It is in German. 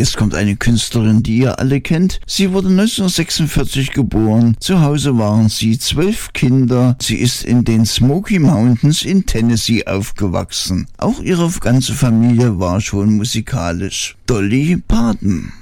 Jetzt kommt eine Künstlerin, die ihr alle kennt. Sie wurde 1946 geboren. Zu Hause waren sie 12 Kinder. Sie ist in den Smoky Mountains in Tennessee aufgewachsen. Auch ihre ganze Familie war schon musikalisch. Dolly Parton.